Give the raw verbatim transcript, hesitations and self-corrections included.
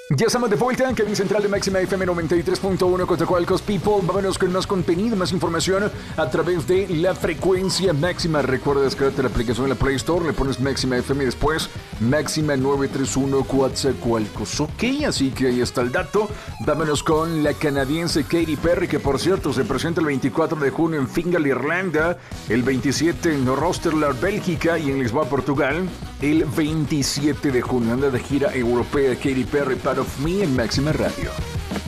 Ya estamos de vuelta en Cabina Central de Máxima F M noventa y tres punto uno Cotacualcos People. Vámonos con más contenido, más información a través de la frecuencia máxima. Recuerda descargarte la aplicación en la Play Store, le pones Máxima F M y después Máxima nueve tres uno Coatzacoalcos. Ok, así que ahí está el dato. Vámonos con la canadiense Katy Perry, que por cierto se presenta el veinticuatro de junio en Fingal, Irlanda, el veintisiete en Rosterlar, Bélgica y en Lisboa, Portugal. El veintisiete de junio anda de gira europea Katy Perry, Part of Me en Máxima Radio.